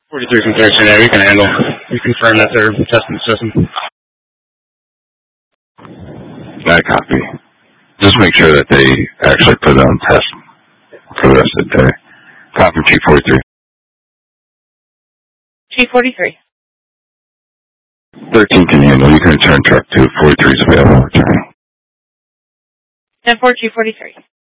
43 from 13 there, we can handle. We confirm that they're testing the system. I copy. Just make sure that they actually put it on test for the rest of the day. Copy, Chief 43. Chief 43. 13 can handle. You can return truck to 43 is available. Return. 10-4, Chief 43.